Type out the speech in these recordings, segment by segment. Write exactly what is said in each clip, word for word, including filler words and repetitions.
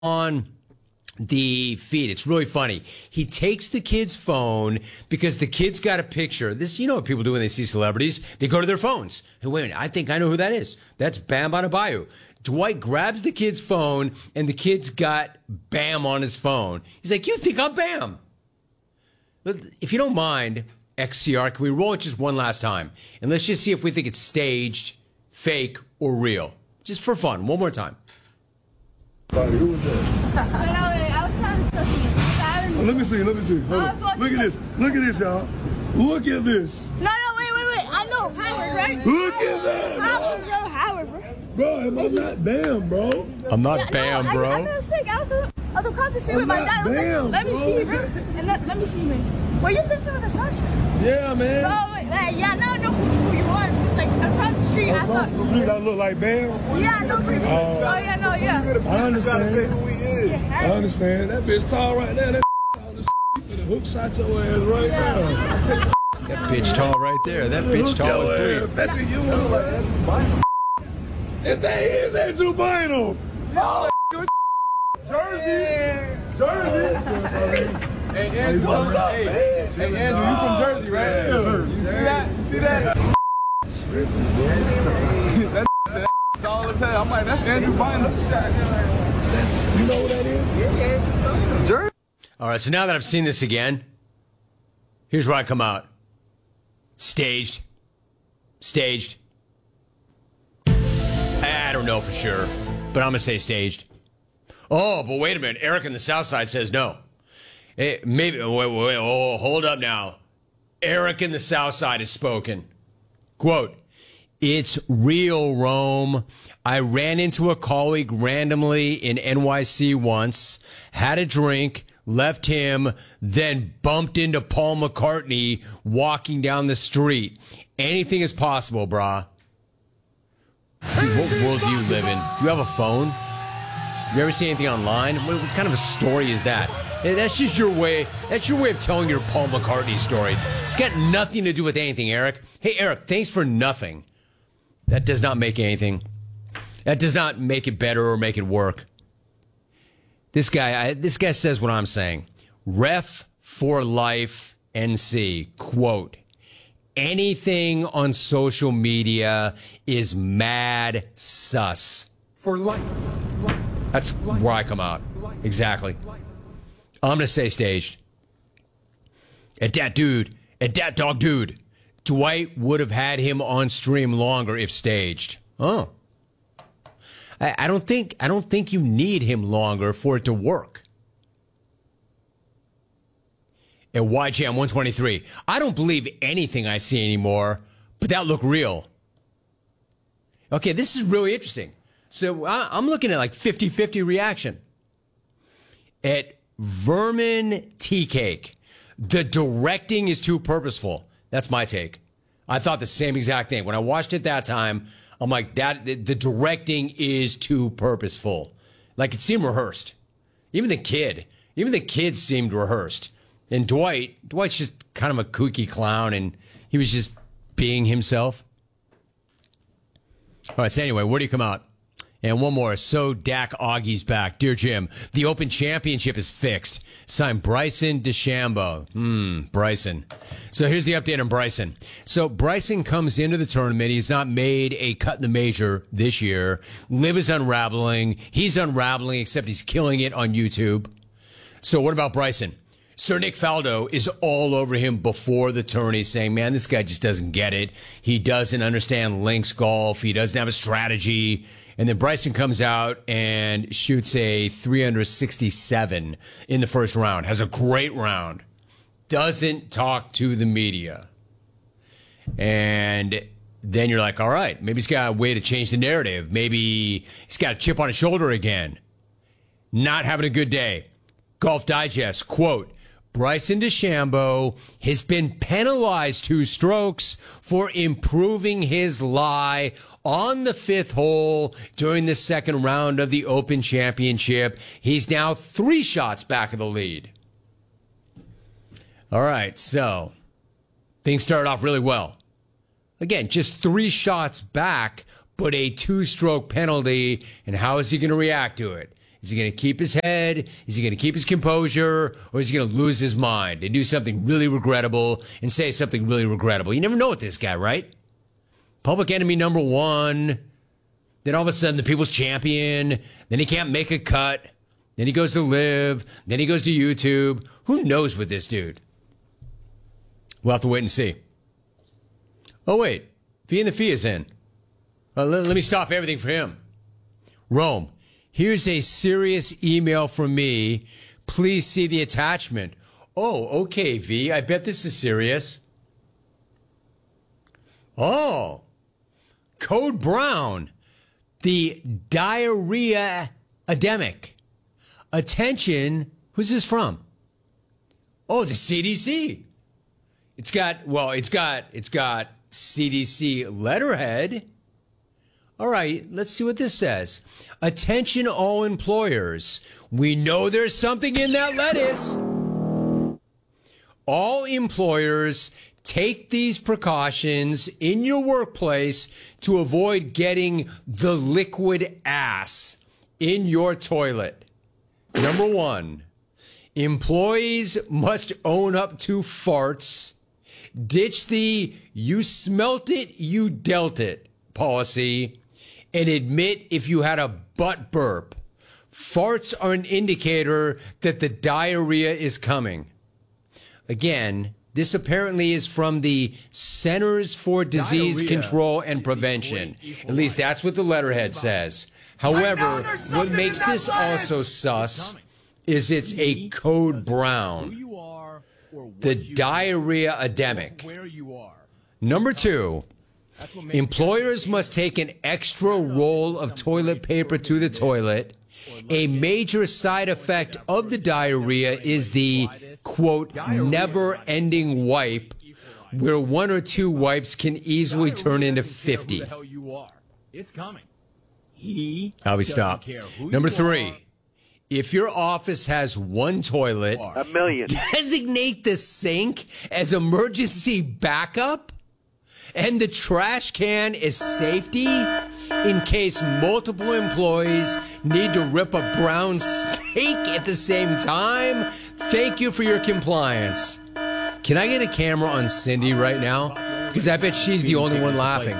on the feed. It's really funny. He takes the kid's phone because the kid's got a picture. This, you know what people do when they see celebrities? They go to their phones. Hey, wait a minute. I think I know who that is. That's Bam Adebayo. Dwight grabs the kid's phone, and the kid's got Bam on his phone. He's like, you think I'm Bam? If you don't mind, X C R, can we roll it just one last time? And let's just see if we think it's staged, fake, or real. Just for fun. One more time. Who was that? I was kind of discussing it. Let me see, let me see. Hold on. Look at this. Look at this, y'all. Look at this. No, no, wait, wait, wait. I know Howard, right? Look at that. Howard, bro. Howard, bro. Bro, am I not Bam, bro? I'm not Yeah, Bam, no, bro. I, I made a mistake. I was on the cross the street I'm with my not dad. I was Bam, like, let me bro. see, bro. And let, let me see, man. Were you dancing with the sunshine? Yeah, man. Oh, wait, wait, yeah, now I know who, who you are. It's like across the street. I Across thought. the street, I look like Bam. Yeah, I know who you are. Oh. Oh, yeah, no, yeah. I understand. Yeah, I understand. That bitch tall right there. That all the the hook shot your ass right now. That bitch tall right there. That bitch tall with three. That's what you look like. If that is that you buying them. No. Jersey. Jersey. Hey, Andrew, What's up, hey, man? hey, Andrew, you from Jersey, right? Yes, sir. You see that? You see that? That's all it says. I'm like, that's Andrew Bynum. You know what that is? Jersey. All right, so now that I've seen this again, here's where I come out. Staged. Staged. I don't know for sure, but I'm going to say staged. Oh, but wait a minute. Eric in the South Side says no. Hey, maybe, wait, wait, wait, oh, hold up now. Eric in the South Side has spoken. Quote, it's real, Rome. I ran into a colleague randomly in N Y C once, had a drink, left him, then bumped into Paul McCartney walking down the street. Anything is possible, brah. Dude, what world do you live in? You have a phone? You ever see anything online? What, what kind of a story is that? That's just your way. That's your way of telling your Paul McCartney story. It's got nothing to do with anything, Eric. Hey, Eric, thanks for nothing. That does not make anything. That does not make it better or make it work. This guy, I, this guy says what I'm saying. Ref for life N C, quote, anything on social media is mad sus. For life. That's where I come out. Exactly. I'm going to say staged. At that dude, at that dog dude, Dwight would have had him on stream longer if staged. Oh. I, I don't think I don't think you need him longer for it to work. At Y Jam one twenty-three, I don't believe anything I see anymore, but that looked real. Okay, this is really interesting. So I, I'm looking at like fifty-fifty reaction. At Vermin Tea Cake, the directing is too purposeful. That's my take. I thought the same exact thing. When I watched it that time, I'm like, that the, the directing is too purposeful. Like, it seemed rehearsed. Even the kid, even the kid seemed rehearsed. And Dwight, Dwight's just kind of a kooky clown, and he was just being himself. All right, so anyway, where do you come out? And one more. So Dak Augie's back. Dear Jim, the Open Championship is fixed. Signed Bryson DeChambeau. Hmm, Bryson. So here's the update on Bryson. So Bryson comes into the tournament. He's not made a cut in the major this year. Liv is unraveling. He's unraveling, except he's killing it on YouTube. So what about Bryson? Sir Nick Faldo is all over him before the tourney, saying, man, this guy just doesn't get it. He doesn't understand links golf. He doesn't have a strategy. And then Bryson comes out and shoots a three under sixty-seven in the first round. Has a great round. Doesn't talk to the media. And then you're like, all right, maybe he's got a way to change the narrative. Maybe he's got a chip on his shoulder again. Not having a good day. Golf Digest, quote, Bryson DeChambeau has been penalized two strokes for improving his lie on the fifth hole during the second round of the Open Championship. He's now three shots back of the lead. All right, so things started off really well. Again, just three shots back, but a two-stroke penalty, and how is he going to react to it? Is he going to keep his head? Is he going to keep his composure? Or is he going to lose his mind and do something really regrettable and say something really regrettable? You never know with this guy, right? Public enemy number one. Then all of a sudden, the people's champion. Then he can't make a cut. Then he goes to Live. Then he goes to YouTube. Who knows with this dude? We'll have to wait and see. Oh, wait. V and the Fee is in. Uh, let, let me stop everything for him. Rome, here's a serious email from me. Please see the attachment. Oh, okay, V. I bet this is serious. Oh, Code Brown, the diarrhea epidemic. Attention, who's this from? Oh, the C D C. It's got, well, it's got, it's got C D C letterhead. All right, let's see what this says. Attention all employers. We know there's something in that lettuce. All employers, take these precautions in your workplace to avoid getting the liquid ass in your toilet. Number one, employees must own up to farts. Ditch the you smelt it, you dealt it policy and admit if you had a butt burp. Farts are an indicator that the diarrhea is coming. Again, this apparently is from the Centers for Disease Diarrhea. Control and Prevention. At least that's what the letterhead says. However, what makes this also sus is it's a Code Brown. The diarrhea epidemic. Number two, employers must take an extra roll of toilet paper to the toilet. A major side effect of the diarrhea is the, quote, never-ending wipe, where one or two wipes can easily turn into fifty. How we stop? Number three, if your office has one toilet, a million. Designate the sink as emergency backup and the trash can is safety in case multiple employees need to rip a brown steak at the same time. Thank you for your compliance. Can I get a camera on Cindy right now? Because I bet she's the only one laughing.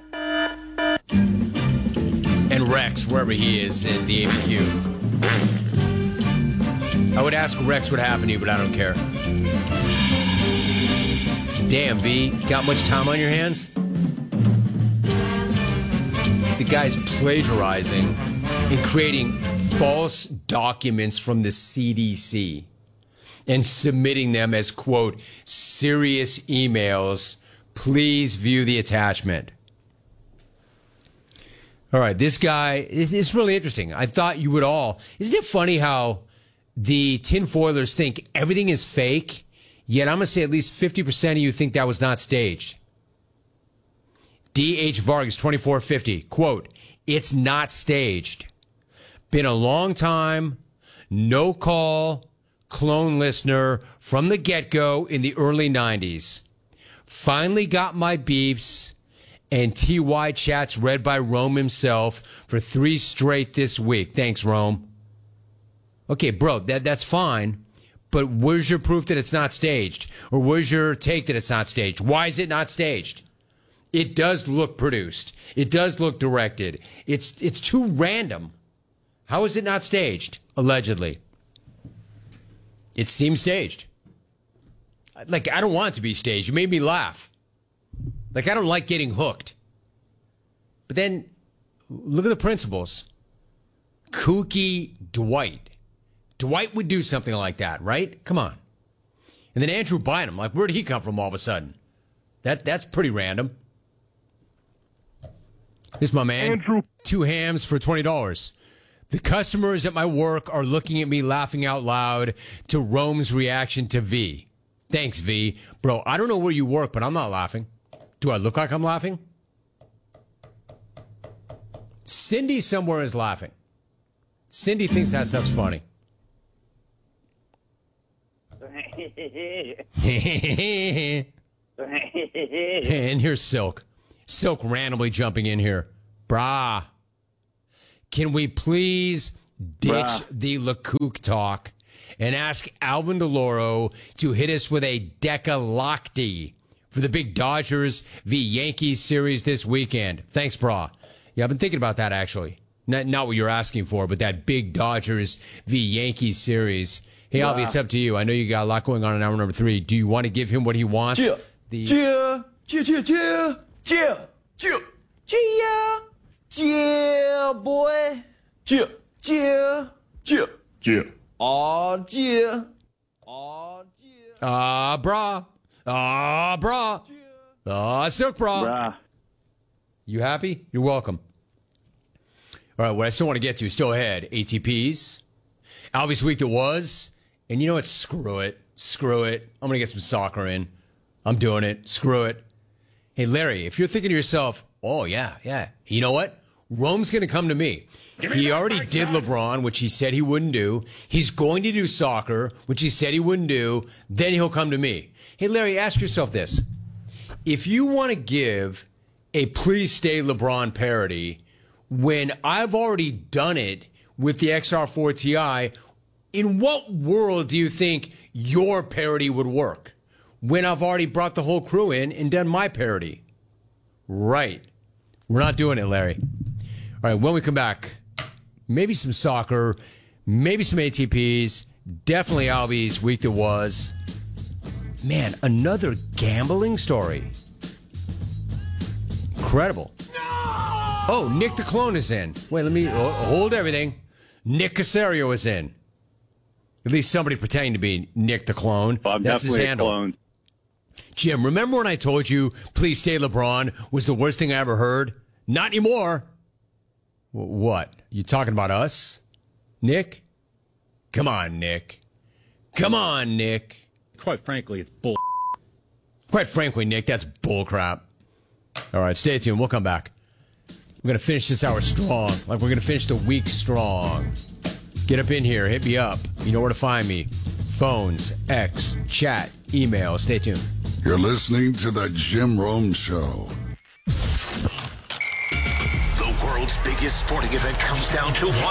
And Rex, wherever he is in the A B Q. I would ask Rex what happened to you, but I don't care. Damn, V, got much time on your hands? The guy's plagiarizing and creating false documents from the C D C and submitting them as, quote, serious emails. Please view the attachment. All right, this guy, it's, it's really interesting. I thought you would all. Isn't it funny how the tinfoilers think everything is fake? Yet I'm going to say at least fifty percent of you think that was not staged. D H Vargas, twenty-four fifty, quote, it's not staged. Been a long time, no call, clone listener from the get-go in the early nineties. Finally got my beefs and T Y chats read by Rome himself for three straight this week. Thanks, Rome. Okay, bro, that that's fine. But where's your proof that it's not staged? Or where's your take that it's not staged? Why is it not staged? It does look produced. It does look directed. It's it's too random. How is it not staged? Allegedly. It seems staged. Like, I don't want it to be staged. You made me laugh. Like, I don't like getting hooked. But then, look at the principles. Kooky Dwight. Dwight would do something like that, right? Come on. And then Andrew Bynum, like, where did he come from all of a sudden? That That's pretty random. This is my man. Andrew. Two hams for twenty dollars. The customers at my work are looking at me laughing out loud to Rome's reaction to V. Thanks, V. Bro, I don't know where you work, but I'm not laughing. Do I look like I'm laughing? Cindy somewhere is laughing. Cindy thinks that stuff's funny. And here's Silk. Silk randomly jumping in here. Brah. Can we please ditch Bruh. the LeCook talk and ask Alvin DeLauro to hit us with a Decalocty for the big Dodgers v. Yankees series this weekend. Thanks, brah. Yeah, I've been thinking about that, actually. Not, not what you're asking for, but that big Dodgers v. Yankees series. Hey, Albie, it's up to you. I know you got a lot going on in hour number three. Do you want to give him what he wants? Cheer. The Cheer. Cheer, cheer, cheer. Cheer. Cheer. Cheer. Cheer, boy. Cheer. Cheer. Cheer. Cheer. Aw, cheer. Aw, cheer. Ah, brah. Ah, brah. Ah, silk brah. Bruh. You happy? You're welcome. All right, what I still want to get to is still ahead. A T Ps. Albie's week that was. And you know what? Screw it. Screw it. I'm going to get some soccer in. I'm doing it. Screw it. Hey, Larry, if you're thinking to yourself, oh, yeah, yeah. You know what? Rome's going to come to me. He already did LeBron, which he said he wouldn't do. He's going to do soccer, which he said he wouldn't do. Then he'll come to me. Hey, Larry, ask yourself this. If you want to give a please stay LeBron parody when I've already done it with the X R four Ti, in what world do you think your parody would work when I've already brought the whole crew in and done my parody? Right. We're not doing it, Larry. All right, when we come back, maybe some soccer, maybe some A T Ps, definitely Albie's week that was. Man, another gambling story. Incredible. Oh, Nick the Clone is in. Wait, let me oh, hold everything. Nick Casario is in. At least somebody pretending to be Nick the Clone. Well, I'm That's his definitely a handle. clone. Jim, remember when I told you Please Stay LeBron was the worst thing I ever heard? Not anymore. W- what? You talking about us? Nick? Come on, Nick. Come on, Nick. Quite frankly, it's bull. Quite frankly, Nick, that's bullcrap. All right, stay tuned. We'll come back. We're going to finish this hour strong, like we're going to finish the week strong. Get up in here. Hit me up. You know where to find me. Phones, X, chat, email. Stay tuned. You're listening to The Jim Rome Show. The world's biggest sporting event comes down to one.